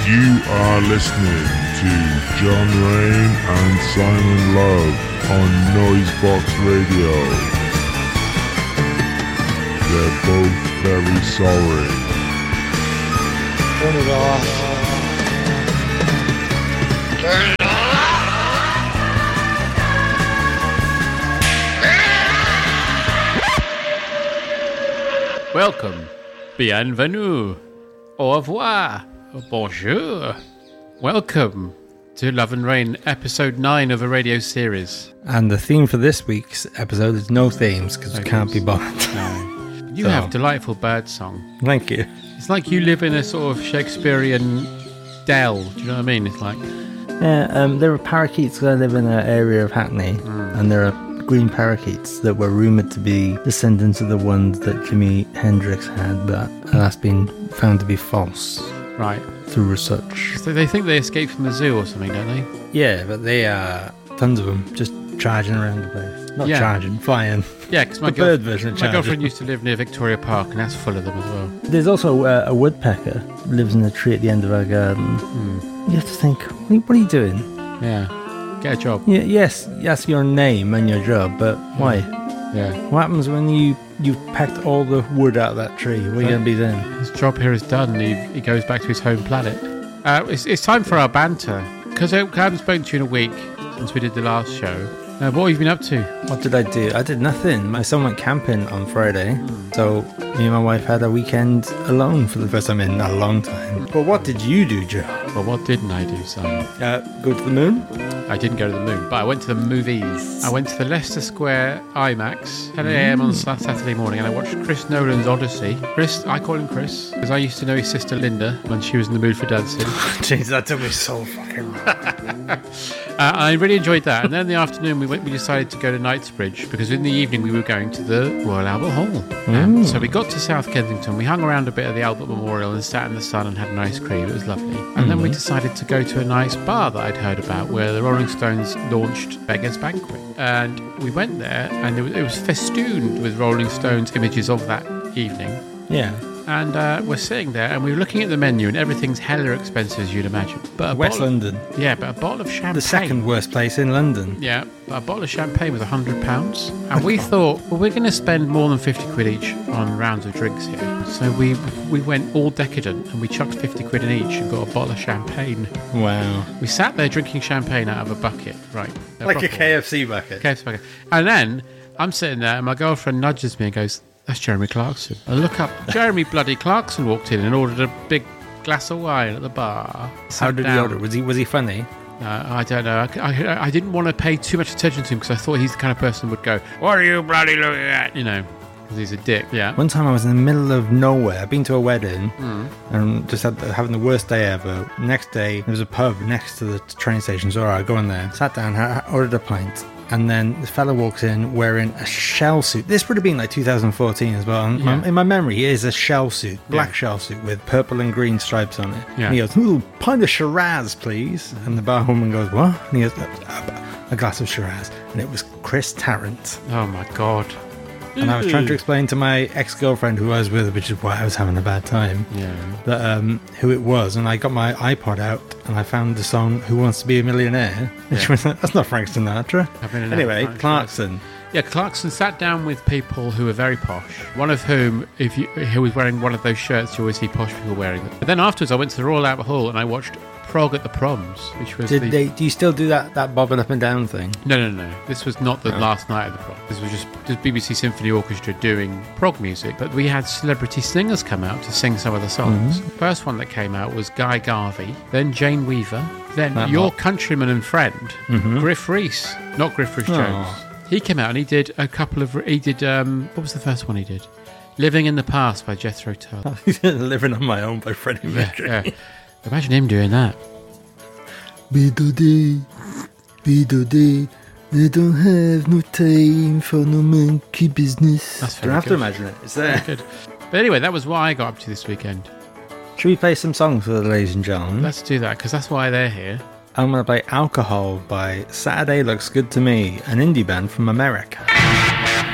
You are listening to John Rain and Simon Love on Noisebox Radio. They're both very sorry. Turn it off. Turn it off. Welcome, bienvenue, au revoir, bonjour. Welcome to Love and Rain, episode 9 of a radio series. And the theme for this week's episode is no themes, because we can't be bothered. No. You have delightful bird song. Thank you. It's like you live in a sort of Shakespearean dell, do you know what I mean? It's like... Yeah, there are parakeets that live in an area of Hackney, and there are green parakeets that were rumoured to be descendants of the ones that Jimi Hendrix had, but that's been found to be false. Right. Through research. So they think they escaped from the zoo or something, don't they? Yeah, but they are tons of them just charging around the place. Not charging, flying. Yeah, because my girlfriend used to live near Victoria Park, and that's full of them as well. There's also a woodpecker lives in a tree at the end of our garden. You have to think, what are you doing? Yeah. Get a job. Yeah, yes, your name and your job, but why? Yeah. What happens when you've packed all the wood out of that tree? What are you going to be then? His job here is done. He goes back to his home planet. It's time for our banter. Because I haven't spoken to you in a week since we did the last show. What have you been up to? What did I do? I did nothing. My son went camping on Friday. So me and my wife had a weekend alone for the first time in a long time. But what did you do, Joe? Well, what didn't I do, Simon? Go to the moon? I didn't go to the moon, but I went to the movies. I went to the Leicester Square IMAX, 10 a.m. on Saturday morning, and I watched Chris Nolan's Odyssey. Chris, I call him Chris, because I used to know his sister Linda when she was in the mood for dancing. Jeez, that took me so fucking long. I really enjoyed that. And then in the afternoon, we decided to go to Knightsbridge, because in the evening we were going to the Royal Albert Hall. So we got to South Kensington, we hung around a bit at the Albert Memorial and sat in the sun and had an ice cream. It was lovely. And then we decided to go to a nice bar that I'd heard about, where the Rolling Stones launched Beggar's Banquet. And we went there, and it was festooned with Rolling Stones images of that evening. Yeah. And we're sitting there, and we were looking at the menu, and everything's hella expensive, as you'd imagine. But West London. Yeah, but a bottle of champagne. The second worst place in London. Yeah, but a bottle of champagne was £100. And we thought, well, we're going to spend more than 50 quid each on rounds of drinks here. So we went all decadent, and we chucked 50 quid in each and got a bottle of champagne. Wow. We sat there drinking champagne out of a bucket, right? Like a KFC bucket. KFC bucket. And then I'm sitting there, and my girlfriend nudges me and goes, "That's Jeremy Clarkson." I look up. Jeremy bloody Clarkson walked in and ordered a big glass of wine at the bar. How did he order? Was he funny? I don't know. I didn't want to pay too much attention to him, because I thought he's the kind of person who would go, "What are you bloody looking at?" You know, because he's a dick. Yeah. One time I was in the middle of nowhere. I'd been to a wedding and just having the worst day ever. Next day, there was a pub next to the train station. So all right, I go in there, sat down, ordered a pint. And then this fella walks in wearing a shell suit. This would have been like 2014 as well. In my memory, it is a shell suit, black shell suit with purple and green stripes on it. Yeah. And he goes, "Ooh, pint of Shiraz, please." And the barwoman goes, "What?" And he goes, "A glass of Shiraz." And it was Chris Tarrant. Oh my God. And I was trying to explain to my ex-girlfriend who I was with, which is why I was having a bad time, that who it was. And I got my iPod out and I found the song "Who Wants to Be a Millionaire?" And she was like, "That's not Frank Sinatra." Anyway, Clarkson. Yeah, Clarkson sat down with people who were very posh. One of whom, who was wearing one of those shirts you always see posh people wearing. But then afterwards I went to the Royal Albert Hall and I watched Prog at the Proms, which was do you still do that bobbing up and down thing? No. This was not the last night of the Prog. This was just BBC Symphony Orchestra doing prog music. But we had celebrity singers come out to sing some of the songs. The first one that came out was Guy Garvey, then Jane Weaver, then your countryman and friend, Griff Rhys. Not Griff Rhys-Jones. He came out and he did a couple of... He did... what was the first one he did? Living in the Past by Jethro Tull. Living on My Own by Freddie Mercury. Yeah. Imagine him doing that. Bidody, they don't have no time for no monkey business. That's very Don't have good. to imagine it. It's there. Good. But anyway, that was what I got up to this weekend. Should we play some songs for the ladies and gentlemen? Let's do that, because that's why they're here. I'm going to play Alcohol by Saturday Looks Good to Me, an indie band from America.